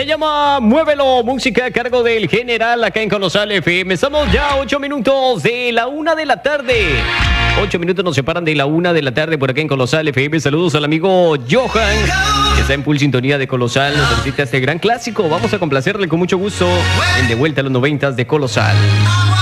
Se llama Muévelo, música a cargo del General acá en Colosal FM. Estamos ya a 8 minutos de la 1 de la tarde. 8 minutos nos separan de la 1 de la tarde por acá en Colosal FM. Saludos al amigo Johan, que está en full sintonía de Colosal. Nos solicita este gran clásico. Vamos a complacerle con mucho gusto en De Vuelta a los 90 de Colosal.